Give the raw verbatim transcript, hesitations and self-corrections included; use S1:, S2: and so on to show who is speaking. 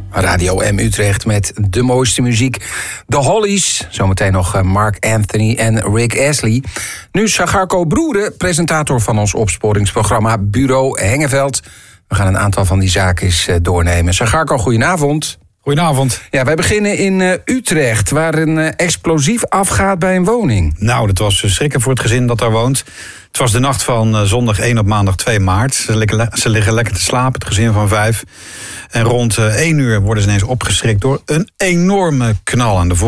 S1: Radio M Utrecht met de mooiste muziek. De Hollies, zometeen nog Mark Anthony en Rick Astley. Nu Sagarco Broeren, presentator van ons opsporingsprogramma Bureau Hengeveld. We gaan een aantal van die zaken eens doornemen. Sagarco, goedenavond.
S2: Goedenavond.
S1: Ja, wij beginnen in uh, Utrecht, waar een uh, explosief afgaat bij een woning.
S2: Nou, dat was schrikken voor het gezin dat daar woont. Het was de nacht van uh, zondag één op maandag twee maart. Ze liggen, le- ze liggen lekker te slapen, het gezin van vijf. En rond uh, één uur worden ze ineens opgeschrikt door een enorme knal aan de voorkant.